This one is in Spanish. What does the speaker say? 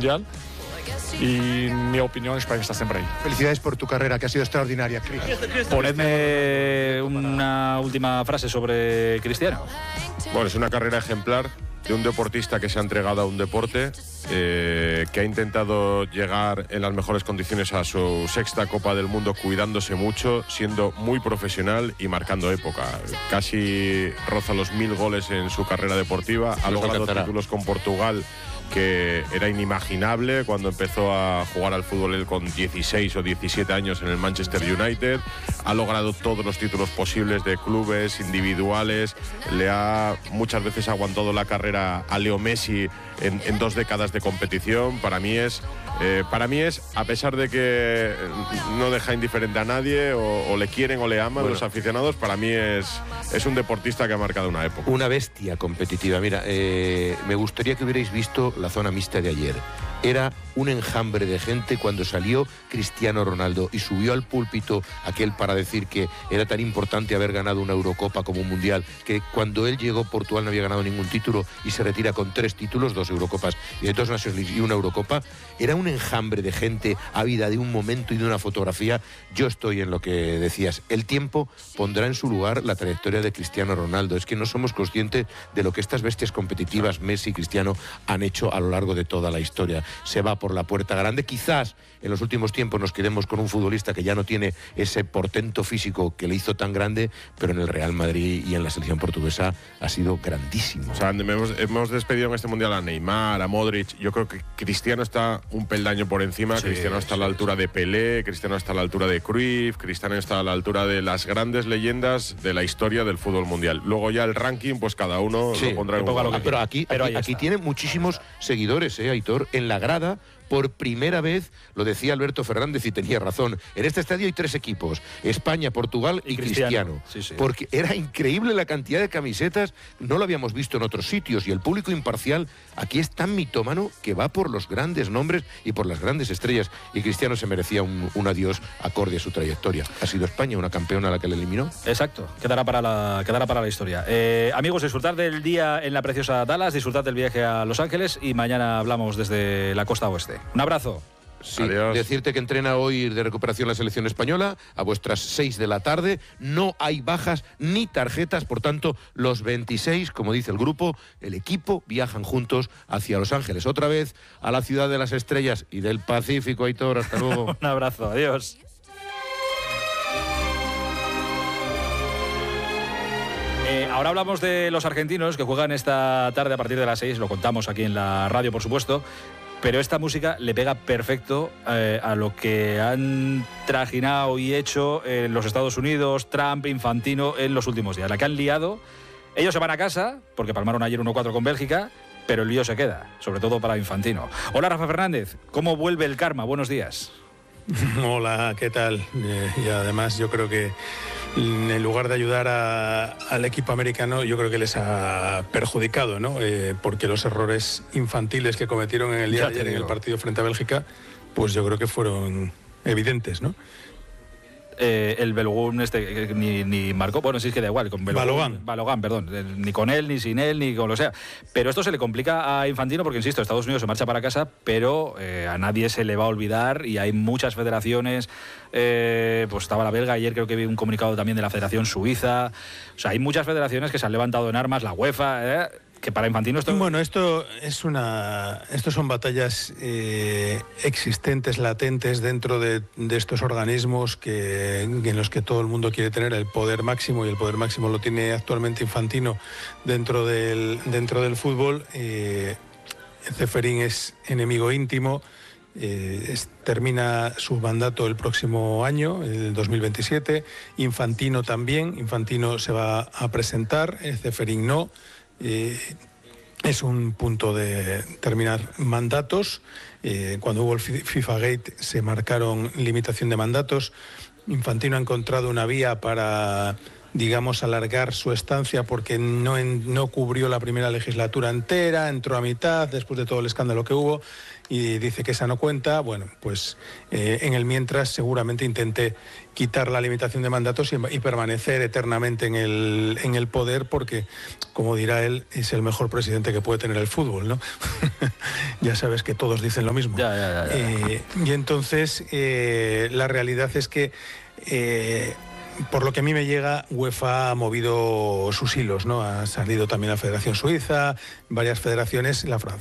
mundial. Y mi opinión es para que está siempre ahí. Felicidades por tu carrera, que ha sido extraordinaria, Cris. Ponedme una última frase sobre Cristiano. Bueno, es una carrera ejemplar de un deportista que se ha entregado a un deporte, que ha intentado llegar en las mejores condiciones a su sexta Copa del Mundo, cuidándose mucho, siendo muy profesional y marcando época. Casi roza los 1000 goles en su carrera deportiva, ha logrado títulos con Portugal que era inimaginable cuando empezó a jugar al fútbol él con 16 o 17 años en el Manchester United. Ha logrado todos los títulos posibles de clubes, individuales. Le ha muchas veces aguantado la carrera a Leo Messi en 2 décadas de competición. Para mí es, a pesar de que no deja indiferente a nadie, o le quieren o le aman los aficionados, para mí es un deportista que ha marcado una época. Una bestia competitiva. Mira, me gustaría que hubierais visto la zona mixta de ayer. Era un enjambre de gente cuando salió Cristiano Ronaldo y subió al púlpito aquel para decir que era tan importante haber ganado una Eurocopa como un Mundial, que cuando él llegó Portugal no había ganado ningún título y se retira con 3 títulos, 2 Eurocopas y 2 Nations League y una Eurocopa. Era un enjambre de gente ávida de un momento y de una fotografía. Yo estoy en lo que decías. El tiempo pondrá en su lugar la trayectoria de Cristiano Ronaldo. Es que no somos conscientes de lo que estas bestias competitivas, Messi y Cristiano, han hecho a lo largo de toda la historia. Se va por la puerta grande. Quizás en los últimos tiempos nos quedemos con un futbolista que ya no tiene ese portento físico que le hizo tan grande, pero en el Real Madrid y en la selección portuguesa ha sido grandísimo. O sea, hemos despedido en este Mundial a Neymar, a Modric. Yo creo que Cristiano está un peldaño por encima. Sí, Cristiano está a la altura de Pelé, Cristiano está a la altura de Cruyff, Cristiano está a la altura de las grandes leyendas de la historia del fútbol mundial. Luego ya el ranking, pues cada uno lo pondrá en un lugar. Pero aquí tiene muchísimos seguidores, Aitor, en la grada. Por primera vez, lo decía Alberto Fernández y tenía razón, en este estadio hay 3 equipos, España, Portugal y Cristiano. Sí. Porque era increíble la cantidad de camisetas, no lo habíamos visto en otros sitios, y el público imparcial aquí es tan mitómano que va por los grandes nombres y por las grandes estrellas, y Cristiano se merecía un adiós acorde a su trayectoria. Ha sido España una campeona a la que le eliminó. Exacto, quedará para la historia. Amigos, disfrutad del día en la preciosa Dallas, disfrutad del viaje a Los Ángeles y mañana hablamos desde la costa oeste. Un abrazo. Sí, decirte que entrena hoy de recuperación la selección española a vuestras 6 de la tarde. No hay bajas ni tarjetas, por tanto, los 26, como dice el grupo, el equipo, viajan juntos hacia Los Ángeles. Otra vez a la ciudad de las estrellas y del Pacífico, Aitor. Hasta luego. Un abrazo, adiós. Ahora hablamos de los argentinos que juegan esta tarde a partir de las 6, lo contamos aquí en la radio, por supuesto. Pero esta música le pega perfecto a lo que han trajinado y hecho en los Estados Unidos, Trump, Infantino, en los últimos días. La que han liado, ellos se van a casa, porque palmaron ayer 1-4 con Bélgica, pero el lío se queda, sobre todo para Infantino. Hola, Rafa Fernández, ¿cómo vuelve el karma? Buenos días. Hola, ¿qué tal? Y además yo creo que en lugar de ayudar al equipo americano, yo creo que les ha perjudicado, ¿no? Porque los errores infantiles que cometieron en el día de ayer en el partido frente a Bélgica, pues yo creo que fueron evidentes, ¿no? El Belogún ni marcó, bueno, sí es que da igual, con Balogán, perdón, ni con él, ni sin él, ni con lo sea. Pero esto se le complica a Infantino porque, insisto, Estados Unidos se marcha para casa, pero a nadie se le va a olvidar y hay muchas federaciones, pues estaba la belga, ayer creo que vi un comunicado también de la Federación Suiza, o sea, hay muchas federaciones que se han levantado en armas, la UEFA, que para Infantino esto... Bueno, estos son batallas existentes, latentes dentro de estos organismos en los que todo el mundo quiere tener el poder máximo, y el poder máximo lo tiene actualmente Infantino dentro del fútbol. Ceferín es enemigo íntimo, termina su mandato el próximo año, el 2027, Infantino también, Infantino se va a presentar, Ceferín no. Es un punto de terminar mandatos. Cuando hubo el FIFA Gate se marcaron limitación de mandatos. Infantino ha encontrado una vía para, digamos, alargar su estancia porque no cubrió la primera legislatura entera, entró a mitad después de todo el escándalo que hubo, y dice que esa no cuenta. Bueno, pues en el mientras seguramente intente quitar la limitación de mandatos y permanecer eternamente en el poder, porque, como dirá él, es el mejor presidente que puede tener el fútbol, ¿no? Ya sabes que todos dicen lo mismo. Ya. Y entonces la realidad es que por lo que a mí me llega, UEFA ha movido sus hilos, ¿no? Ha salido también la Federación Suiza, varias federaciones, la francesa.